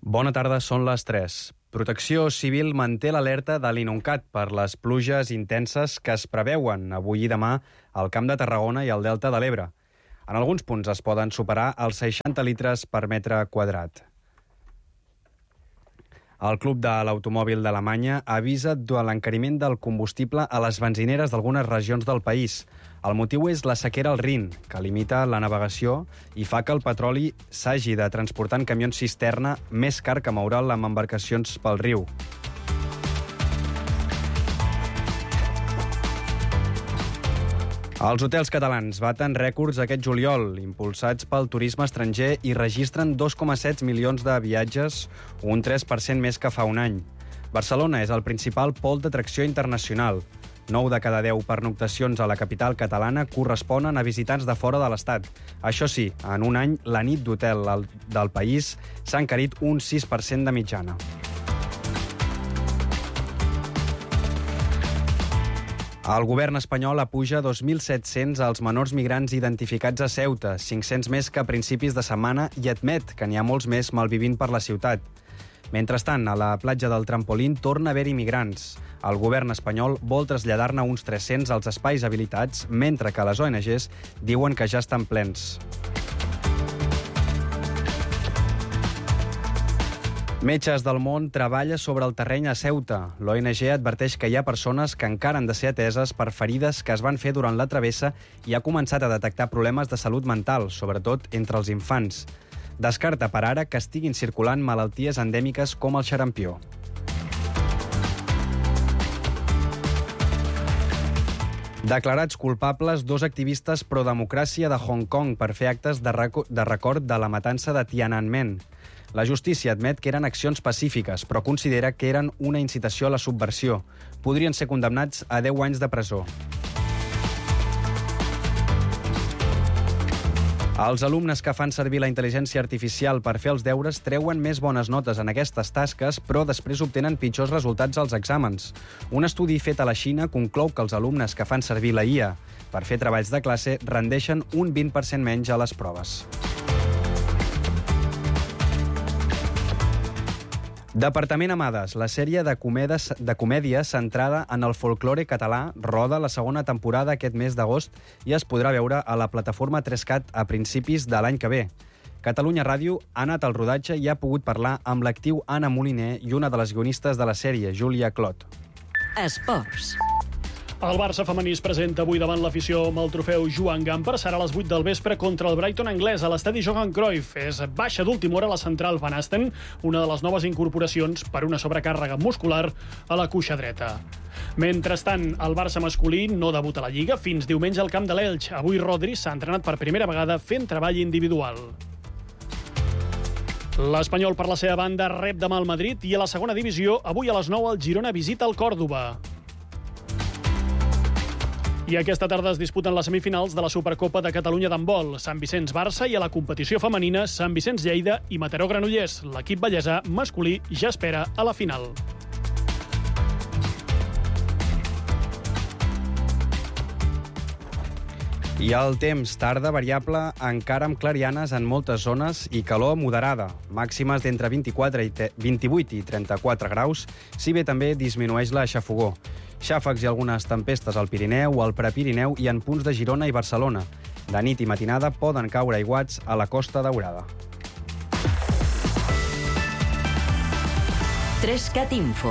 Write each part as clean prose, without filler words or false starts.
Bona tarda, són les 3. Protecció Civil manté l'alerta de l'Inuncat per les pluges intenses que es preveuen avui i demà al Camp de Tarragona i al Delta de l'Ebre. En alguns punts es poden superar els 60 litres per metre quadrat. El Club de l'Automòbil d'Alemanya avisa de l'encariment del combustible a les benzineres d'algunes regions del país. El motiu és la sequera al Rin, que limita la navegació i fa que el petroli s'hagi de transportar en camions cisterna més car que moure'l amb embarcacions pel riu. Els hotels catalans baten rècords aquest juliol, impulsats pel turisme estranger, i registren 2,7 milions de viatges, un 3% més que fa un any. Barcelona és el principal pol d'atracció internacional. 9 de cada 10 pernoctacions a la capital catalana corresponen a visitants de fora de l'Estat. Això sí, en un any, la nit d'hotel del país s'ha encarit un 6% de mitjana. El govern espanyol apuja 2.700 als menors migrants identificats a Ceuta, 500 més que a principis de setmana, i admet que n'hi ha molts més malvivint per la ciutat. Mentrestant, a la platja del Trampolín torna a haver-hi migrants. El govern espanyol vol traslladar-ne uns 300 als espais habilitats, mentre que les ONGs diuen que ja estan plens. Metges del Món treballa sobre el terreny a Ceuta. L'ONG adverteix que hi ha persones que encara han de ser ateses per ferides que es van fer durant la travessa i ha començat a detectar problemes de salut mental, sobretot entre els infants. Descarta per ara que estiguin circulant malalties endèmiques com el xarampió. Declarats culpables 2 activistes pro-democràcia de Hong Kong per fer actes de record de la matança de Tiananmen. La justícia admet que eren accions pacífiques, però considera que eren una incitació a la subversió. Podrien ser condemnats a 10 anys de presó. Els alumnes que fan servir la intel·ligència artificial per fer els deures treuen més bones notes en aquestes tasques, però després obtenen pitjors resultats als exàmens. Un estudi fet a la Xina conclou que els alumnes que fan servir la IA per fer treballs de classe rendeixen un 20% menys a les proves. Departament Amades, la sèrie de comèdia centrada en el folklore català, roda la segona temporada aquest mes d'agost i es podrà veure a la plataforma 3CAT a principis de l'any que ve. Catalunya Ràdio ha anat al rodatge i ha pogut parlar amb l'actriu Anna Moliner i una de les guionistes de la sèrie, Júlia Clot. Esports. El Barça femení es presenta avui davant l'afició amb el trofeu Joan Gamper. Serà a les 8 del vespre contra el Brighton anglès a l'estadi Johan Cruyff. És baixa d'última hora la central Van Asten, una de les noves incorporacions per una sobrecàrrega muscular a la cuixa dreta. Mentrestant, el Barça masculí no debuta a la Lliga fins diumenge al camp de l'Elx. Avui Rodri s'ha entrenat per primera vegada fent treball individual. L'Espanyol, per la seva banda, rep demà el Madrid i a la segona divisió, avui a les 9 el Girona visita el Còrdova. I aquesta tarda es disputen les semifinals de la Supercopa de Catalunya d'handbol. Sant Vicenç Barça i a la competició femenina Sant Vicenç Lleida i Mataró Granollers. L'equip vallesà masculí ja espera a la final. I el temps, tarda variable, encara amb clarianes en moltes zones i calor moderada. Màximes d'entre 28 i 34 graus, si bé també disminueix la xafogor. Xàfecs i algunes tempestes al Pirineu, al Prepirineu i en punts de Girona i Barcelona. De nit i matinada poden caure aiguats a la Costa Daurada. 3CAT Info.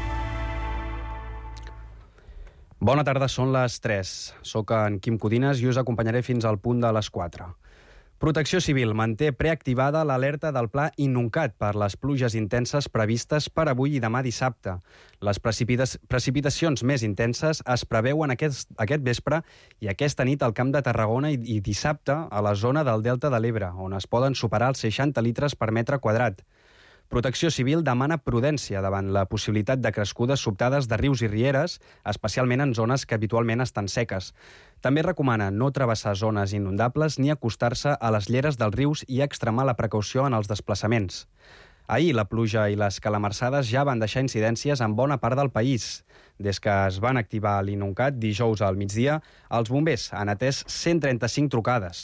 Bona tarda, són les 3. Soc en Quim Codines i us acompanyaré fins al punt de les 4. Protecció Civil manté preactivada l'alerta del pla Inuncat per les pluges intenses previstes per avui i demà dissabte. Les precipitacions més intenses es preveuen aquest vespre i aquesta nit al Camp de Tarragona i dissabte a la zona del Delta de l'Ebre, on es poden superar els 60 litres per metre quadrat. Protecció Civil demana prudència davant la possibilitat de crescudes sobtades de rius i rieres, especialment en zones que habitualment estan seques. També recomana no travessar zones inundables ni acostar-se a les lleres dels rius i extremar la precaució en els desplaçaments. Ahir la pluja i les calamarsades ja van deixar incidències en bona part del país. Des que es van activar l'Inuncat dijous al migdia, els bombers han atès 135 trucades.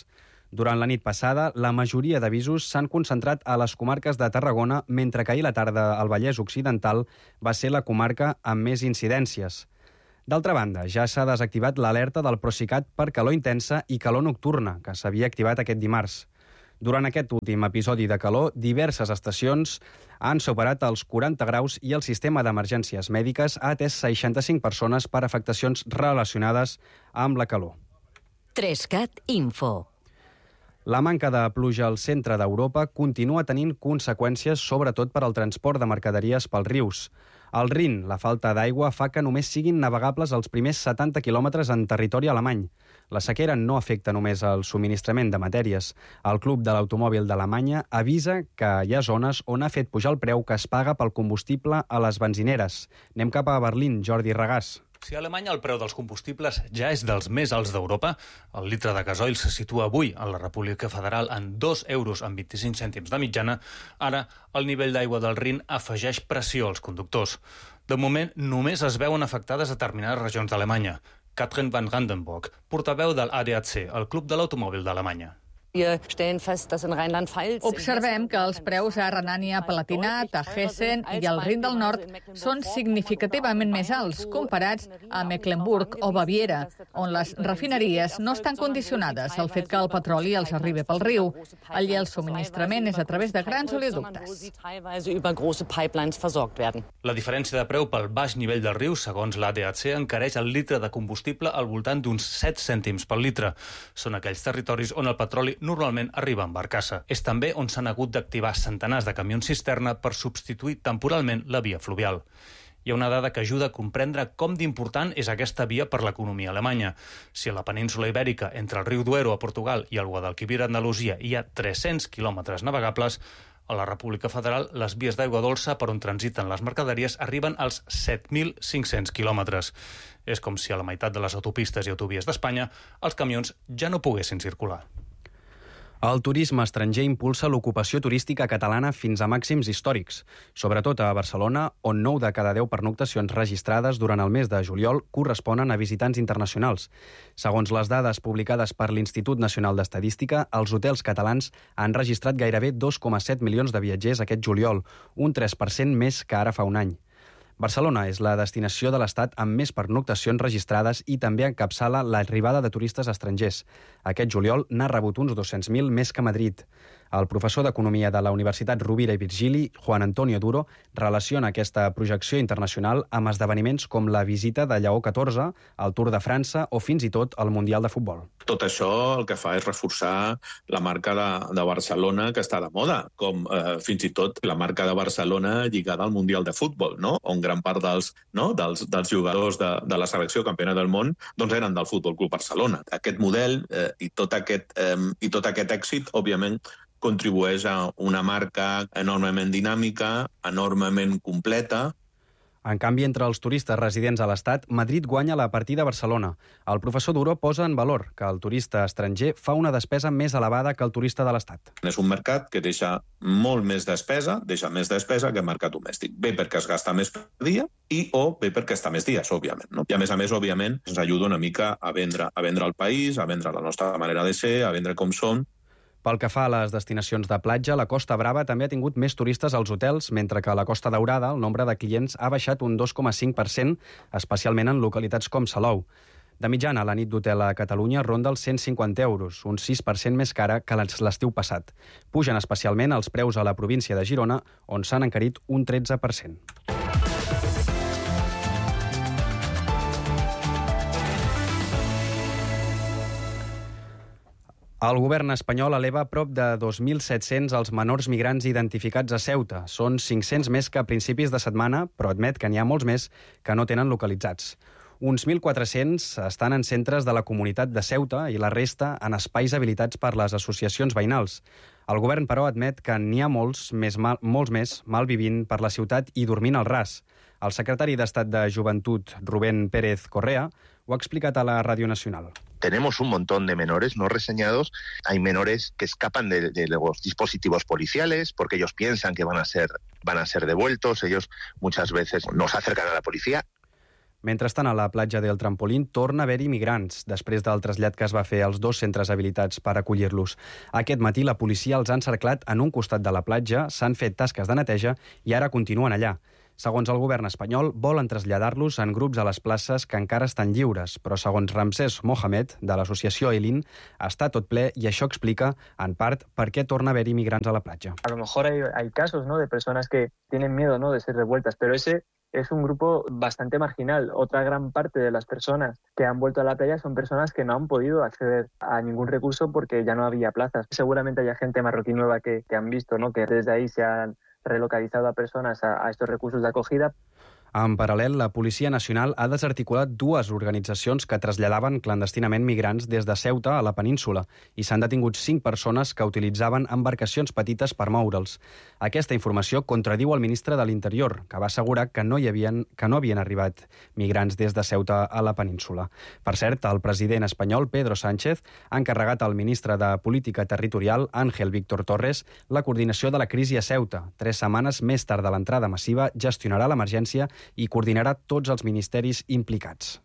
Durant la nit passada, la majoria d'avisos s'han concentrat a les comarques de Tarragona, mentre que ahir la tarda al Vallès Occidental va ser la comarca amb més incidències. D'altra banda, ja s'ha desactivat l'alerta del Procicat per calor intensa i calor nocturna, que s'havia activat aquest dimarts. Durant aquest últim episodi de calor, diverses estacions han superat els 40 graus i el sistema d'emergències mèdiques ha atès 65 persones per afectacions relacionades amb la calor. 3CAT Info. La manca de pluja al centre d'Europa continua tenint conseqüències sobretot per al transport de mercaderies pels rius. Al Rin, la falta d'aigua fa que només siguin navegables els primers 70 quilòmetres en territori alemany. La sequera no afecta només el subministrament de matèries. El Club de l'Automòbil d'Alemanya avisa que hi ha zones on ha fet pujar el preu que es paga pel combustible a les benzineres. Anem cap a Berlín, Jordi Regàs. Si a Alemanya el preu dels combustibles ja és dels més alts d'Europa, el litre de gasoil se situa avui a la República Federal en 2 euros amb 25 cèntims de mitjana, ara el nivell d'aigua del Rin afegeix pressió als conductors. De moment, només es veuen afectades determinades regions d'Alemanya. Katrin van Randenburg, portaveu del ADAC, el Club de l'Automòbil d'Alemanya. Observem que els preus a Renània-Palatinat, a Hessen i al Rin del Nord són significativament més alts comparats a Mecklenburg o Baviera, on les refineries no estan condicionades al fet que el petroli els arribi pel riu. Allí el subministrament és a través de grans oleoductes. La diferència de preu pel baix nivell del riu, segons l'ADAC, encareix el litre de combustible al voltant d'uns 7 cèntims per litre. Són aquells territoris on el petroli normalment arriba en barcassa. És també on s'han hagut d'activar centenars de camions cisterna per substituir temporalment la via fluvial. Hi ha una dada que ajuda a comprendre com d'important és aquesta via per l'economia alemanya. Si a la península Ibèrica, entre el riu Duero a Portugal i el Guadalquivir a Andalusia, hi ha 300 quilòmetres navegables, a la República Federal les vies d'aigua dolça per on transiten les mercaderies arriben als 7.500 quilòmetres. És com si a la meitat de les autopistes i autovies d'Espanya els camions ja no poguessin circular. El turisme estranger impulsa l'ocupació turística catalana fins a màxims històrics, sobretot a Barcelona, on 9 de cada 10 pernoctacions registrades durant el mes de juliol corresponen a visitants internacionals. Segons les dades publicades per l'Institut Nacional d'Estadística, els hotels catalans han registrat gairebé 2,7 milions de viatgers aquest juliol, un 3% més que ara fa un any. Barcelona és la destinació de l'Estat amb més pernoctacions registrades i també encapçala l'arribada de turistes estrangers. Aquest juliol n'ha rebut uns 200.000 més que Madrid. El professor d'Economia de la Universitat Rovira i Virgili, Juan Antonio Duro, relaciona aquesta projecció internacional amb esdeveniments com la visita de Lleó XIV, el Tour de França o fins i tot el Mundial de Futbol. Tot això el que fa és reforçar la marca de Barcelona, que està de moda, com fins i tot la marca de Barcelona lligada al Mundial de Futbol, no? On gran part dels jugadors de la selecció campiona del món doncs eren del Futbol Club Barcelona. Aquest model i tot aquest èxit, òbviament, contribueix a una marca enormement dinàmica, enormement completa. En canvi, entre els turistes residents a l'Estat, Madrid guanya la partida a Barcelona. El professor Duro posa en valor que el turista estranger fa una despesa més elevada que el turista de l'Estat. És un mercat que deixa molt més despesa, que el mercat domèstic. Bé perquè es gasta més per dia o bé perquè està més dies, òbviament. No? I a més, òbviament, ens ajuda una mica a vendre el país, a vendre la nostra manera de ser, a vendre com som. Pel que fa a les destinacions de platja, la Costa Brava també ha tingut més turistes als hotels, mentre que a la Costa Daurada el nombre de clients ha baixat un 2,5%, especialment en localitats com Salou. De mitjana, la nit d'hotel a Catalunya ronda els 150 euros, un 6% més cara que l'estiu passat. Pugen especialment els preus a la província de Girona, on s'han encarit un 13%. El govern espanyol eleva a prop de 2.700 els menors migrants identificats a Ceuta. Són 500 més que a principis de setmana, però admet que n'hi ha molts més que no tenen localitzats. Uns 1.400 estan en centres de la comunitat de Ceuta i la resta en espais habilitats per les associacions veïnals. El govern, però, admet que n'hi ha molts més malvivint per la ciutat i dormint al ras. El secretari d'Estat de Joventut, Rubén Pérez Correa, ho ha explicat a la Radio Nacional. Tenemos un montón de menores no reseñados. Hay menores que escapan de los dispositivos policiales porque ellos piensan que van a ser devueltos. Ellos muchas veces nos acercan a la policía. Mentrestant, a la platja del Trampolín torna a haver-hi migrants, després del trasllat que es va fer als 2 centres habilitats per acollir-los. Aquest matí la policia els ha encerclat en un costat de la platja, s'han fet tasques de neteja i ara continuen allà. Segons el govern espanyol, volen traslladar-los en grups a les places que encara estan lliures, però segons Ramsès Mohamed, de l'associació Elin, està tot ple i això explica, en part, per què torna a haver-hi migrants a la platja. A lo mejor hay casos, ¿no?, de personas que tienen miedo, ¿no?, de ser revueltas, pero ese es un grupo bastante marginal. Otra gran parte de las personas que han vuelto a la playa son personas que no han podido acceder a ningún recurso porque ya no había plazas. Seguramente haya gente marroquí nueva que han visto, ¿no?, que desde ahí se han relocalizado a personas a estos recursos de acogida. En paral·lel, la Policia Nacional ha desarticulat 2 organitzacions que traslladaven clandestinament migrants des de Ceuta a la península i s'han detingut 5 persones que utilitzaven embarcacions petites per moure'ls. Aquesta informació contradiu el ministre de l'Interior, que va assegurar que no havien arribat migrants des de Ceuta a la península. Per cert, el president espanyol, Pedro Sánchez, ha encarregat al ministre de Política Territorial, Ángel Víctor Torres, la coordinació de la crisi a Ceuta. 3 setmanes més tard de l'entrada massiva, gestionarà l'emergència i coordinarà tots els ministeris implicats.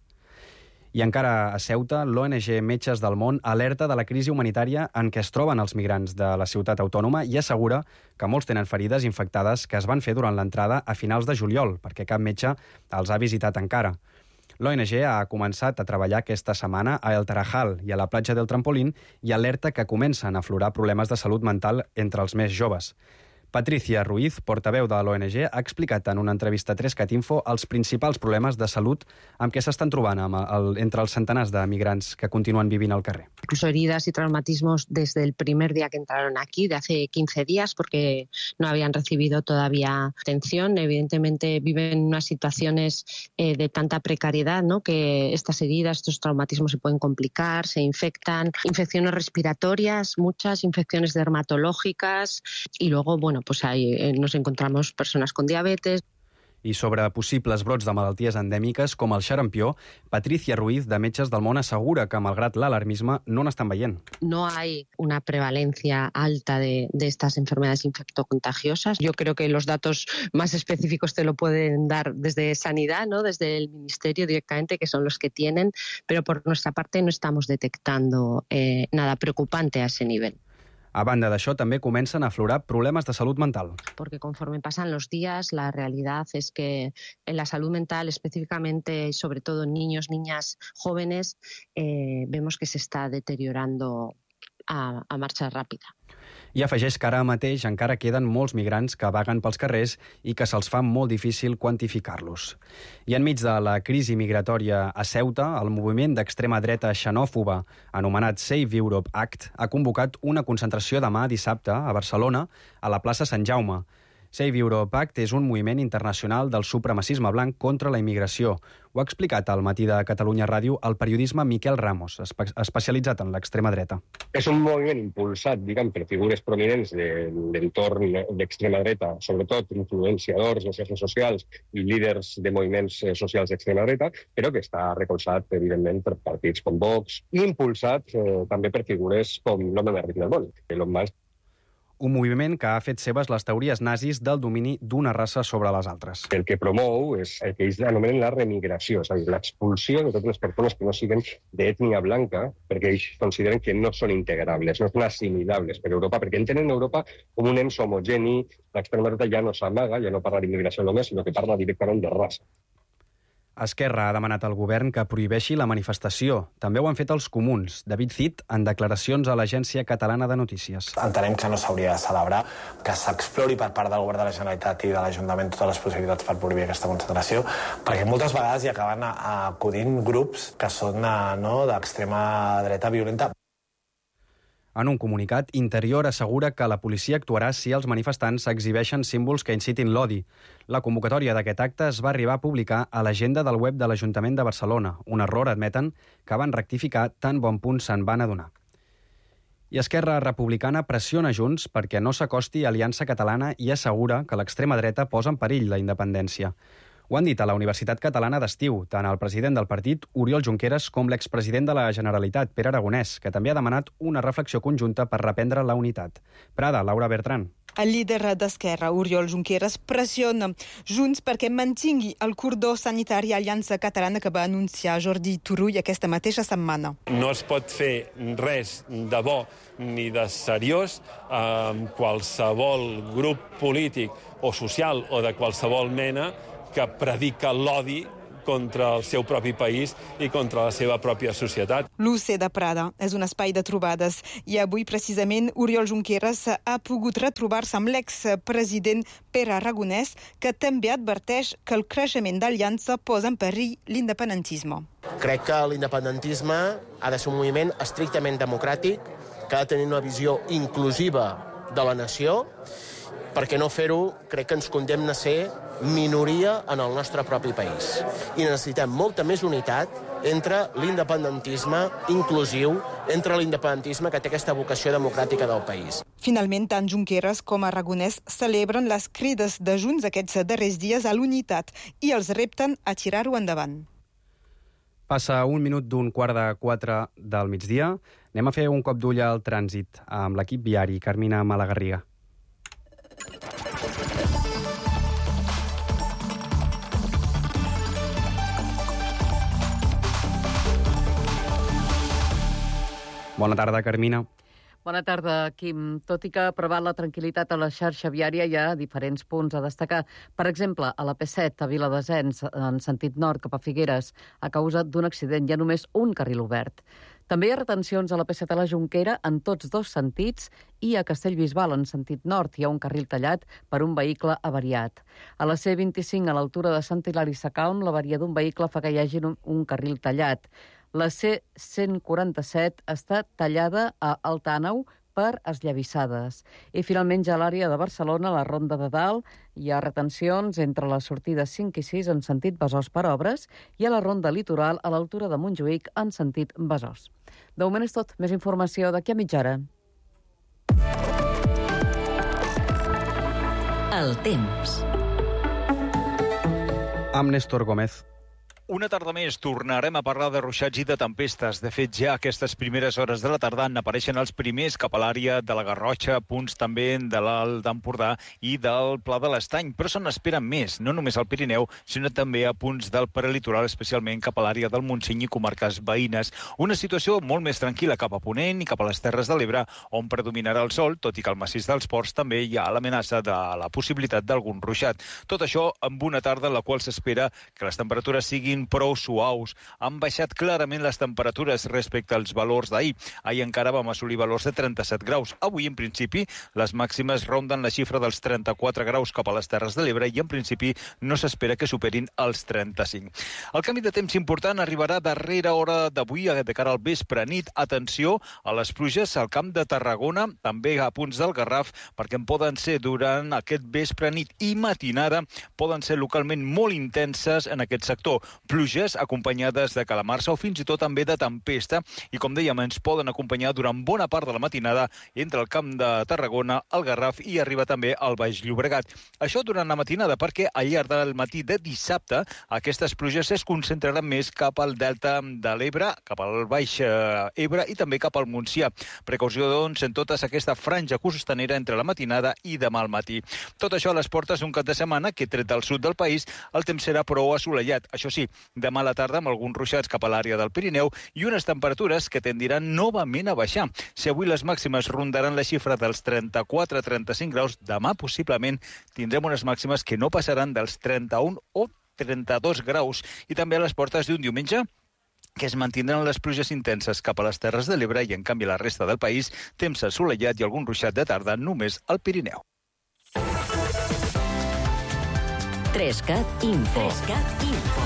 I encara a Ceuta, l'ONG Metges del Món alerta de la crisi humanitària en què es troben els migrants de la ciutat autònoma i assegura que molts tenen ferides infectades que es van fer durant l'entrada a finals de juliol, perquè cap metge els ha visitat encara. L'ONG ha començat a treballar aquesta setmana a El Tarajal i a la platja del Trampolín i alerta que comencen a aflorar problemes de salut mental entre els més joves. Patricia Ruiz, portaveu de l'ONG, ha explicat en una entrevista a 3cat Info els principals problemes de salut amb què s'estan trobant entre els centenars de migrants que continuen vivint al carrer. Incluso heridas y traumatismos desde el primer día que entraron aquí, de hace 15 días, porque no habían recibido todavía atención. Evidentemente viven unas situaciones de tanta precariedad, ¿no?, que estas heridas, estos traumatismos se pueden complicar, se infectan. Infecciones respiratorias, muchas infecciones dermatológicas y luego, bueno, pues ahí nos encontramos personas con diabetes. I sobre possibles brots de malalties endèmiques com el xarampió, Patricia Ruiz, de Metges del Món, assegura que, malgrat l'alarmisme, no n'estan veient. No hay una prevalencia alta de estas enfermedades infectocontagiosas. Yo creo que los datos más específicos te lo pueden dar desde Sanidad, ¿no?, desde el Ministerio directamente, que son los que tienen, pero por nuestra parte no estamos detectando nada preocupante a ese nivel. A banda d'això, també comencen a aflorar problemes de salut mental. Porque conforme pasan los días, la realidad es que en la salud mental, específicamente, sobre todo en niños, niñas, jóvenes, vemos que se está deteriorando a marxa ràpida. I afegeix que ara mateix encara queden molts migrants que vaguen pels carrers i que se'ls fa molt difícil quantificar-los. I enmig de la crisi migratòria a Ceuta, el moviment d'extrema dreta xenòfoba, anomenat Save Europe Act, ha convocat una concentració demà dissabte a Barcelona, a la plaça Sant Jaume. Save Europe Act és un moviment internacional del supremacisme blanc contra la immigració. Ho ha explicat al Matí de Catalunya Ràdio el periodisme Miquel Ramos, especialitzat en l'extrema dreta. És un moviment impulsat, diguem, per figures prominents de l'entorn d'extrema dreta, sobretot influenciadors de xarxes socials i líders de moviments socials d'extrema dreta, però que està recolzat, evidentment, per partits com Vox i impulsat també per figures com l'home més ric del món, Elon Musk. Un moviment que ha fet seves les teories nazis del domini d'una raça sobre les altres. El que promou és el que ells anomenen la remigració, és a dir, l'expulsió de totes les persones que no siguin d'ètnia blanca, perquè ells consideren que no són integrables, no són assimilables per Europa, perquè entenen Europa com un ens homogeni. L'extrema dreta ja no s'amaga, ja no parla d'immigració només, sinó que parla directament de raça. Esquerra ha demanat al govern que prohibeixi la manifestació. També ho han fet els comuns. David Cid, en declaracions a l'Agència Catalana de Notícies. Entenem que no s'hauria de celebrar, que s'explori per part del govern de la Generalitat i de l'Ajuntament totes les possibilitats per prohibir aquesta concentració, perquè moltes vegades hi acaben acudint grups que són d'extrema dreta violenta. En un comunicat, Interior assegura que la policia actuarà si els manifestants exhibeixen símbols que incitin l'odi. La convocatòria d'aquest acte es va arribar a publicar a l'agenda del web de l'Ajuntament de Barcelona, un error, admeten, que van rectificar tan bon punt se'n van adonar. I Esquerra Republicana pressiona Junts perquè no s'acosti a Aliança Catalana i assegura que l'extrema dreta posa en perill la independència. Ho han dit a la Universitat Catalana d'Estiu, tant el president del partit, Oriol Junqueras, com l'expresident de la Generalitat, Pere Aragonès, que també ha demanat una reflexió conjunta per reprendre la unitat. Prada, Laura Bertran. El líder d'Esquerra, Oriol Junqueras, pressiona Junts perquè mantingui el cordó sanitari a Aliança Catalana que va anunciar Jordi Turull aquesta mateixa setmana. No es pot fer res de bo ni de seriós amb qualsevol grup polític o social o de qualsevol mena que predica l'odi contra el seu propi país i contra la seva pròpia societat. L'UC de Prada és un espai de trobades i avui precisament Oriol Junqueras ha pogut retrobar-se amb l'expresident Pere Aragonès, que també adverteix que el creixement d'Aliança posa en perill l'independentisme. Crec que l'independentisme ha de ser un moviment estrictament democràtic, que ha de tenir una visió inclusiva de la nació. Per què no fer-ho? Crec que ens condemna a ser minoria en el nostre propi país. I necessitem molta més unitat entre l'independentisme inclusiu, entre l'independentisme que té aquesta vocació democràtica del país. Finalment, tant Junqueras com Aragonès celebren les crides de Junts aquests darrers dies a l'unitat i els repten a tirar-ho endavant. Passa un minut d'un 3:45 del migdia. Anem a fer un cop d'ull al trànsit amb l'equip viari. Carmina Malagarriga. Bona tarda, Carmina. Bona tarda, Quim. Tot i que ha prevat la tranquil·litat a la xarxa viària, hi ha diferents punts a destacar. Per exemple, a la P7, a Viladasens, en sentit nord cap a Figueres, a causa d'un accident, hi ha només un carril obert. També hi ha retencions a la P7 a la Jonquera en tots dos sentits i a Castellbisbal, en sentit nord, hi ha un carril tallat per un vehicle avariat. A la C25, a l'altura de Sant Hilari Sacalm, l'avaria d'un vehicle fa que hi hagi un carril tallat. La C147 està tallada a Alt Àneu per esllavissades. I finalment ja a l'àrea de Barcelona, a la Ronda de Dalt, hi ha retencions entre les sortides 5 i 6 en sentit Besòs per obres i a la Ronda Litoral a l'altura de Montjuïc en sentit Besòs. De moment és tot. Més informació d'aquí a mitja hora. El temps. Amb Néstor Gómez. Una tarda més tornarem a parlar de ruixats i de tempestes. De fet, ja aquestes primeres hores de la tarda n'apareixen els primers cap a l'àrea de la Garrotxa, punts també de l'Alt d'Empordà i del Pla de l'Estany. Però se n'esperen més, no només al Pirineu, sinó també a punts del prelitoral, especialment cap a l'àrea del Montseny i comarques veïnes. Una situació molt més tranquil·la cap a Ponent i cap a les Terres de l'Ebre, on predominarà el sol, tot i que al massís dels Ports també hi ha l'amenaça de la possibilitat d'algun ruixat. Tot això amb una tarda en la qual s'espera que les temperatures siguin prou suaus. Han baixat clarament les temperatures respecte als valors d'ahir. Ahir encara vam assolir valors de 37 graus. Avui, en principi, les màximes ronden la xifra dels 34 graus cap a les Terres de l'Ebre i, en principi, no s'espera que superin els 35. El canvi de temps important arribarà darrera hora d'avui, de cara al vespre nit. Atenció a les pluges al Camp de Tarragona, també a punts del Garraf, perquè en poden ser durant aquest vespre nit i matinada, poden ser localment molt intenses en aquest sector. Pluges acompanyades de calamarsa o fins i tot també de tempesta i, com dèiem, ens poden acompanyar durant bona part de la matinada entre el Camp de Tarragona, el Garraf i arriba també al Baix Llobregat. Això durant la matinada perquè al llarg del matí de dissabte aquestes pluges es concentraran més cap al delta de l'Ebre, cap al Baix Ebre i també cap al Montsià. Precaució, doncs, en tota aquesta franja costanera entre la matinada i demà al matí. Tot això a les portes d'un cap de setmana que, tret del sud del país, el temps serà prou assolellat. Això sí, demà a la tarda amb alguns ruixats cap a l'àrea del Pirineu i unes temperatures que tendiran novament a baixar. Si avui les màximes rondaran la xifra dels 34-35 graus, demà possiblement tindrem unes màximes que no passaran dels 31 o 32 graus. I també a les portes d'un diumenge que es mantindran les pluges intenses cap a les Terres de l'Ebre i, en canvi, a la resta del país, temps assolellat i algun ruixat de tarda només al Pirineu. 3CAT Info. 3CAT Info.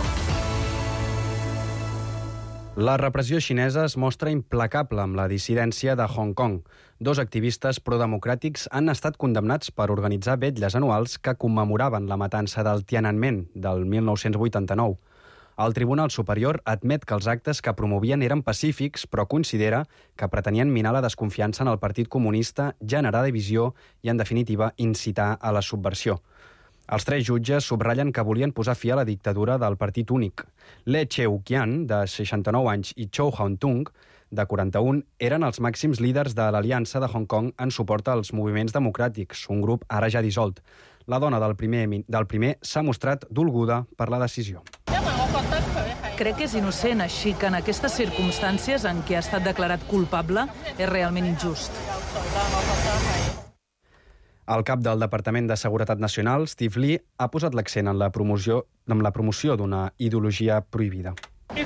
La repressió xinesa es mostra implacable amb la dissidència de Hong Kong. Dos activistes prodemocràtics han estat condemnats per organitzar vetlles anuals que commemoraven la matança del Tiananmen del 1989. El Tribunal Superior admet que els actes que promovien eren pacífics, però considera que pretenien minar la desconfiança en el Partit Comunista, generar divisió i, en definitiva, incitar a la subversió. Els tres jutges subratllen que volien posar fi a la dictadura del partit únic. Le Cheu-Kian, de 69 anys, i Chou Hao-tung, de 41, eren els màxims líders de l'Aliança de Hong Kong en suport als moviments democràtics, un grup ara ja dissolt. La dona del primer s'ha mostrat dolguda per la decisió. Crec que és innocent, així que en aquestes circumstàncies en què ha estat declarat culpable és realment injust. El cap del Departament de Seguretat Nacional, Steve Lee, ha posat l'accent en la promoció d'una ideologia prohibida.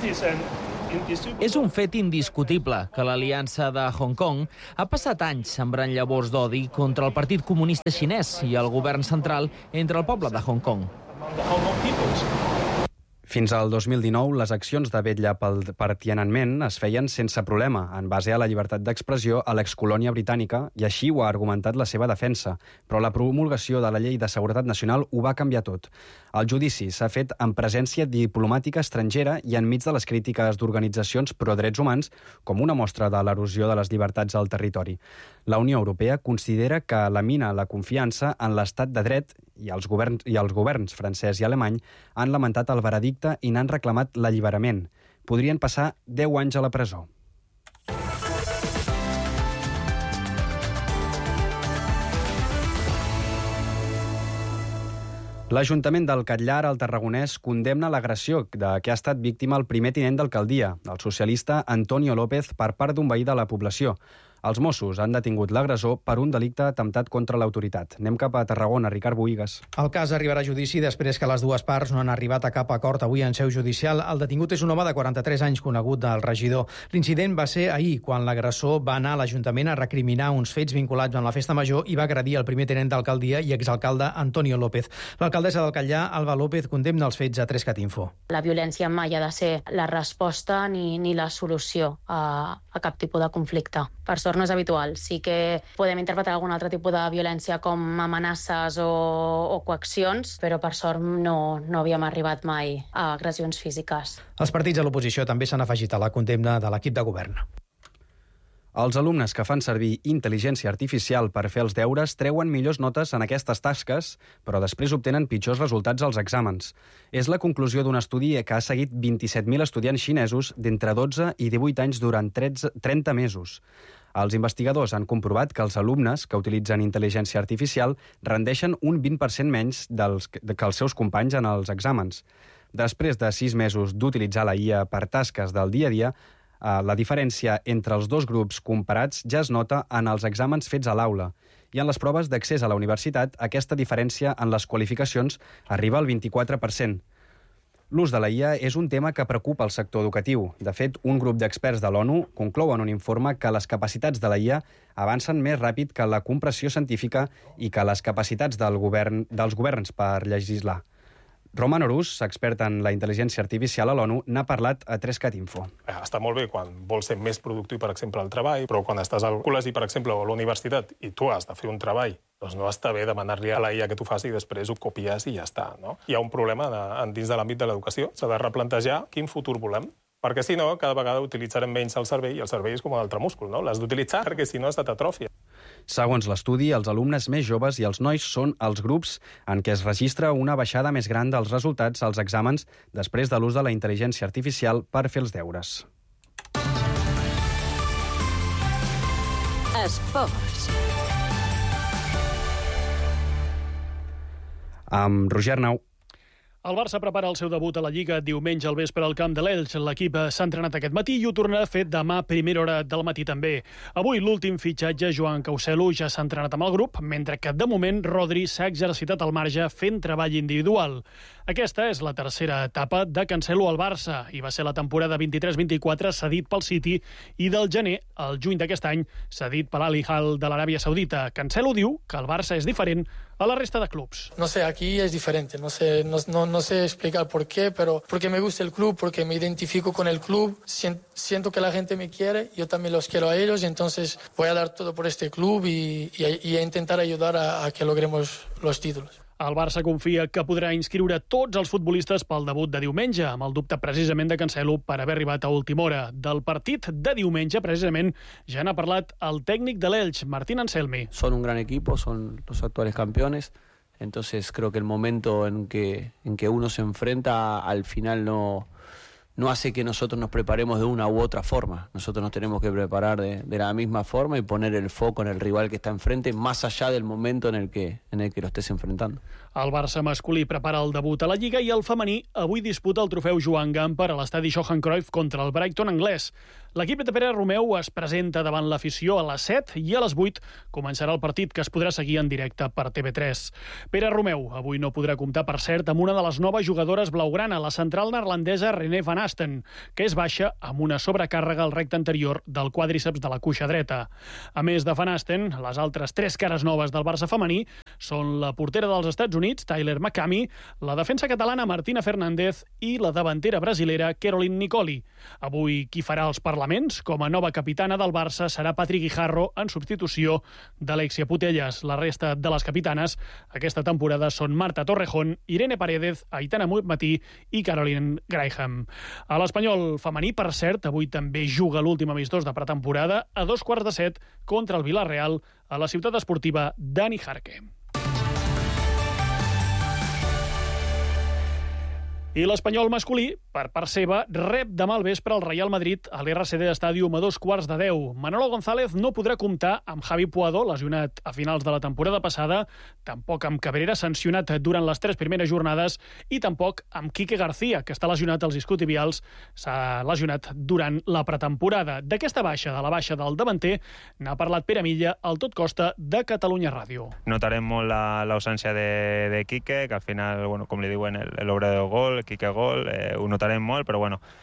És un fet indiscutible que l'Aliança de Hong Kong ha passat anys sembrant llavors d'odi contra el Partit Comunista Xinès i el govern central entre el poble de Hong Kong. Fins al 2019, les accions de vetlla per Tiananmen es feien sense problema, en base a la llibertat d'expressió a l'excolònia britànica, i així ho ha argumentat la seva defensa. Però la promulgació de la Llei de Seguretat Nacional ho va canviar tot. El judici s'ha fet en presència diplomàtica estrangera i enmig de les crítiques d'organitzacions pro-drets humans com una mostra de l'erosió de les llibertats al territori. La Unió Europea considera que lamina la confiança en l'estat de dret i els governs francès i alemany han lamentat el veredicte i n'han reclamat l'alliberament. Podrien passar 10 anys a la presó. L'Ajuntament del Catllar, al Tarragonès, condemna l'agressió de què ha estat víctima el primer tinent d'alcaldia, el socialista Antonio López, per part d'un veí de la població. Els Mossos han detingut l'agressor per un delicte atemptat contra l'autoritat. Anem cap a Tarragona, Ricard Bohigas. El cas arribarà a judici després que les dues parts no han arribat a cap acord avui en seu judicial. El detingut és un home de 43 anys conegut del regidor. L'incident va ser ahir, quan l'agressor va anar a l'Ajuntament a recriminar uns fets vinculats amb la festa major i va agredir el primer tinent d'alcaldia i exalcalde Antonio López. L'alcaldessa del Catllar, Alba López, condemna els fets a 3CAT-Info. La violència mai ha de ser la resposta ni la solució a cap tipus de conflicte. Per sort no és habitual. Sí que podem interpretar algun altre tipus de violència com amenaces o coaccions, però per sort no havíem arribat mai a agressions físiques. Els partits de l'oposició també s'han afegit a la condemna de l'equip de govern. Els alumnes que fan servir intel·ligència artificial per fer els deures treuen millors notes en aquestes tasques, però després obtenen pitjors resultats als exàmens. És la conclusió d'un estudi que ha seguit 27.000 estudiants xinesos d'entre 12 i 18 anys durant 30 mesos. Els investigadors han comprovat que els alumnes que utilitzen intel·ligència artificial rendeixen un 20% menys que els seus companys en els exàmens. Després de 6 mesos d'utilitzar la IA per tasques del dia a dia, la diferència entre els dos grups comparats ja es nota en els exàmens fets a l'aula. I en les proves d'accés a la universitat, aquesta diferència en les qualificacions arriba al 24%. L'ús de la IA és un tema que preocupa el sector educatiu. De fet, un grup d'experts de l'ONU conclou en un informe que les capacitats de la IA avancen més ràpid que la compressió científica i que les capacitats dels governs per legislar. Roman Orús, expert en la intel·ligència artificial a l'ONU, n'ha parlat a 3CAT-Info. Està molt bé quan vols ser més productiu, per exemple, al treball, però quan estàs al col·legi, per exemple, o a la universitat, i tu has de fer un treball, doncs no està bé demanar-li a la IA que tu faci i després ho copies i ja està, no? Hi ha un problema dins de l'àmbit de l'educació. S'ha de replantejar quin futur volem. Perquè, si no, cada vegada utilitzarem menys el cervell, i el cervell és com un altre múscul, no? L'has d'utilitzar perquè, si no, t'atròfia. Segons l'estudi, els alumnes més joves i els nois són els grups en què es registra una baixada més gran dels resultats als exàmens després de l'ús de la intel·ligència artificial per fer els deures. Esports. Amb Roger Arnau. El Barça prepara el seu debut a la Lliga diumenge al vespre al camp de l'Elx. L'equip s'ha entrenat aquest matí i ho tornarà a fer demà a primera hora del matí també. Avui l'últim fitxatge, Joan Cancelo, ja s'ha entrenat amb el grup, mentre que de moment Rodri s'ha exercitat al marge fent treball individual. Aquesta és la tercera etapa de Cancelo al Barça i va ser la temporada 23-24 cedit pel City i del gener al juny d'aquest any cedit per l'Al-Hilal de l'Aràbia Saudita. Cancelo diu que el Barça és diferent a la resta de clubs. No sé, aquí es diferente, no sé explicar por qué, pero porque me gusta el club, porque me identifico con el club, siento que la gente me quiere, yo también los quiero a ellos, y entonces voy a dar todo por este club y a intentar ayudar a que logremos los títulos. El Barça confia que podrà inscriure tots els futbolistes pel debut de diumenge, amb el dubte precisament de Cancelo per haver arribat a última hora. Del partit de diumenge, precisament, ja n'ha parlat el tècnic de l'Elx, Martín Anselmi. Son un gran equipo, son los actuales campeones, entonces creo que el momento en que uno se enfrenta al final no no hace que nosotros nos preparemos de una u otra forma. Nosotros nos tenemos que preparar de la misma forma y poner el foco en el rival que está enfrente, más allá del momento en el que lo estés enfrentando. El Barça masculí prepara el debut a la Lliga i el femení avui disputa el trofeu Joan Gamper a l'estadi Johan Cruyff contra el Brighton anglès. L'equip de Pere Romeu es presenta davant l'afició a les 7 i a les 8 començarà el partit, que es podrà seguir en directe per TV3. Pere Romeu avui no podrà comptar, per cert, amb una de les noves jugadores blaugrana, la central neerlandesa René van Asten, que és baixa amb una sobrecàrrega al recte anterior del quàdriceps de la cuixa dreta. A més de van Asten, les altres 3 cares noves del Barça femení són la portera dels Estats Units, Tyler McCamey, la defensa catalana Martina Fernández i la davantera brasilera Caroline Nicoli. Avui qui farà els parlaments com a nova capitana del Barça serà Patri Guijarro, en substitució d'Alexia Putellas. La resta de les capitanes aquesta temporada són Marta Torrejón, Irene Paredes, Aitana Matí i Caroline Graham. A l'Espanyol femení, per cert, avui també juga l'últim amistós de pretemporada a 7:15 contra el Villarreal a la ciutat esportiva Dani Jarque. I l'Espanyol masculí, per part seva, rep demà al vespre el Real Madrid a l'RCD Stadium a 9:15. Manolo González no podrà comptar amb Javi Puado, lesionat a finals de la temporada passada, tampoc amb Cabrera, sancionat durant les 3 primeres jornades, i tampoc amb Quique García, que està lesionat als isquiotibials, s'ha lesionat durant la pretemporada. D'aquesta baixa, de la baixa del davanter, n'ha parlat Pere Milla al Tot Costa de Catalunya Ràdio. Notarem molt l'ausència de Quique, que al final, com li diuen, l'obra del gol, Quique gol, ho notarem molt, però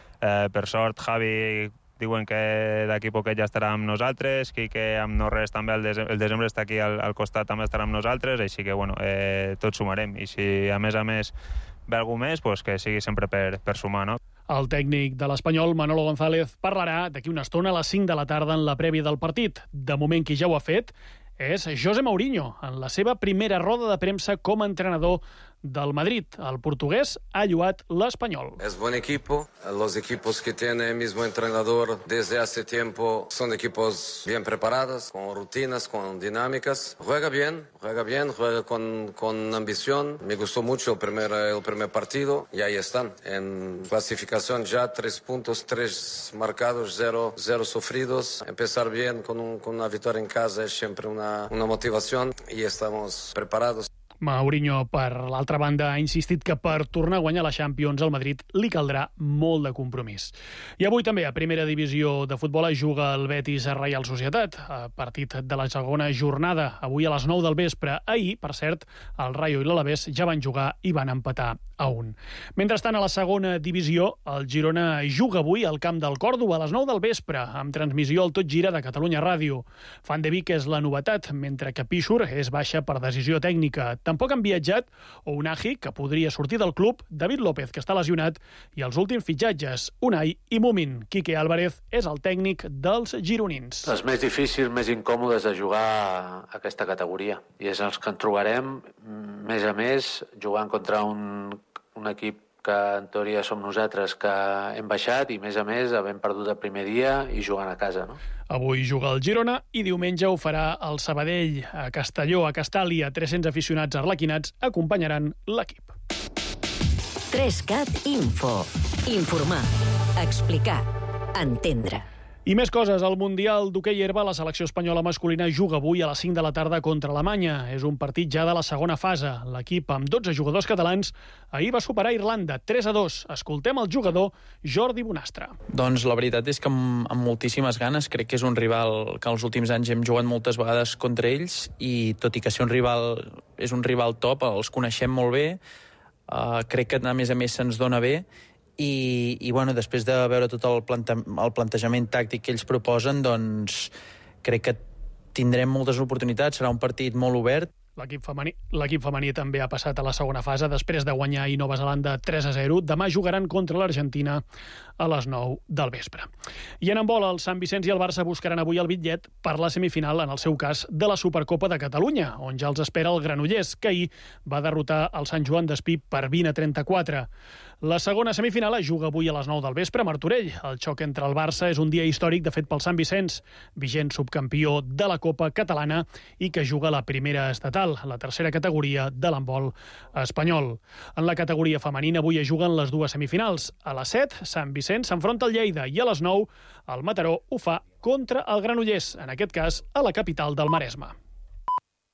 per sort Javi diuen que d'aquí poquet ja estarà amb nosaltres, Quique amb no res també, el desembre està aquí al costat, també estarà amb nosaltres, així que tots sumarem, i si a més ve algú més, que sigui sempre per sumar, no? El tècnic de l'Espanyol, Manolo González, parlarà d'aquí una estona a les 5 de la tarda en la prèvia del partit. De moment, qui ja ho ha fet és José Mourinho, en la seva primera roda de premsa com a entrenador del Madrid. El portugués ha lloat l'Espanyol. Es buen equipo. Los equipos que tiene el mismo entrenador desde hace tiempo son equipos bien preparados, con rutinas, con dinámicas. Juega bien, juega con ambición. Me gustó mucho el primer partido y ahí están. En clasificación ya 3 puntos, 3 marcados, 0 sufridos. Empezar bien con una victoria en casa es siempre una motivación y estamos preparados. Mourinho, per l'altra banda, ha insistit que per tornar a guanyar la Champions al Madrid li caldrà molt de compromís. I avui també a primera divisió de futbol es juga el Betis a Reial Societat, partit de la segona jornada, avui a les 9 del vespre. Ahir, per cert, el Rayo i l'Alavés ja van jugar i van empatar a 1. Mentrestant, a la segona divisió, el Girona juga avui al camp del Còrdova a les 9 del vespre, amb transmissió al Tot Gira de Catalunya Ràdio. Fan de Vic és la novetat, mentre que Píxur és baixa per decisió tècnica. Tampoc han viatjat Ounahi, que podria sortir del club, David López, que està lesionat, i els últims fitxatges, Unai i Mumin. Quique Álvarez és el tècnic dels gironins. Els més difícils, més incòmodes de jugar a aquesta categoria. I és els que en trobarem, més a més, jugant contra un equip que en teoria som nosaltres que hem baixat i, més a més, havent perdut el primer dia i jugant a casa, no? Avui juga el Girona i diumenge ho farà el Sabadell. A Castelló, a Castàlia, 300 aficionats arlequinats acompanyaran l'equip. 3CAT Info. Informar, explicar, entendre. I més coses. Al Mundial d'hoquei herba, la selecció espanyola masculina juga avui a les 5 de la tarda contra Alemanya. És un partit ja de la segona fase. L'equip, amb 12 jugadors catalans, ahir va superar Irlanda 3-2. Escoltem el jugador Jordi Bonastre. Doncs la veritat és que amb moltíssimes ganes. Crec que és un rival que els últims anys hem jugat moltes vegades contra ells i tot i que és un rival top, els coneixem molt bé. Crec que a més se'ns dona bé. I bueno, després de veure tot el plantejament tàctic que ells proposen, doncs crec que tindrem moltes oportunitats, serà un partit molt obert. L'equip femení també ha passat a la segona fase després de guanyar a Nova Zelanda 3-0. Demà jugaran contra l'Argentina a les 9 del vespre. I en handbol, el Sant Vicenç i el Barça buscaran avui el bitllet per la semifinal, en el seu cas, de la Supercopa de Catalunya, on ja els espera el Granollers, que ahir va derrotar el Sant Joan d'Espí per 20-34. La segona semifinal es juga avui a les 9 del vespre a Martorell. El xoc entre el Barça és un dia històric, de fet, pel Sant Vicenç, vigent subcampió de la Copa Catalana i que juga a la primera estatal, la tercera categoria de l'handbol espanyol. En la categoria femenina avui es juguen les dues semifinals. A les 7, Sant Vicenç s'enfronta al Lleida i a les 9 el Mataró ho fa contra el Granollers, en aquest cas a la capital del Maresme.